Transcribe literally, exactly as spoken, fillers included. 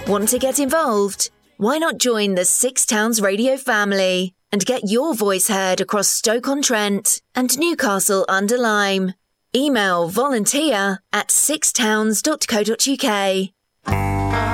Want to get involved? Why not join the Six Towns Radio family and get your voice heard across Stoke-on-Trent and Newcastle-under-Lyme? Email volunteer at sixtowns dot co dot uk.